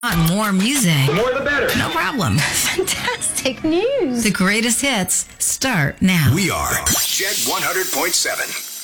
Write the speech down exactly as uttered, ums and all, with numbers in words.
More music. The more the better. No problem. Fantastic news. The greatest hits start now. We are Jet one hundred point seven.